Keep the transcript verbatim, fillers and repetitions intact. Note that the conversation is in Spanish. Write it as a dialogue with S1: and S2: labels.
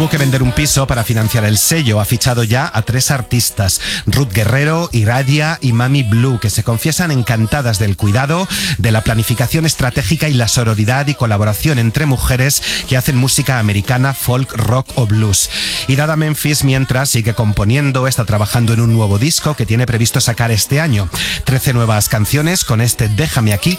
S1: Tuvo que vender un piso para financiar el sello. Ha fichado ya a tres artistas, Ruth Guerrero, Iradia y Mami Blue, que se confiesan encantadas del cuidado, de la planificación estratégica y la sororidad y colaboración entre mujeres que hacen música americana, folk, rock o blues. Y Dada Memphis, mientras, sigue componiendo, está trabajando en un nuevo disco que tiene previsto sacar este año. Trece nuevas canciones con este Déjame aquí,